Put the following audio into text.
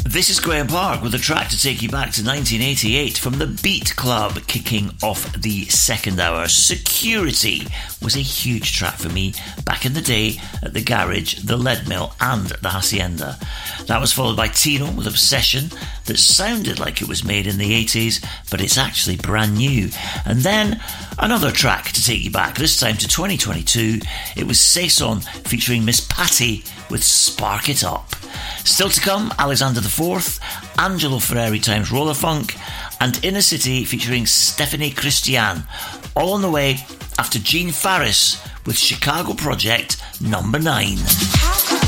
This is Graham Park with a track to take you back to 1988 from the Beat Club, kicking off the second hour. Security was a huge track for me back in the day at the Garage, the Lead Mill and the Hacienda. That was followed by Tino with Obsession, that sounded like it was made in the 80s, but it's actually brand new. And then another track to take you back, this time to 2022. It was Saison featuring Miss Patty with Spark It Up. Still to come, Alexander IV, Angelo Ferreri times Roller Funk, and Inner City featuring Stephanie Christian. All on the way after Gene Farris with Chicago Project number 9.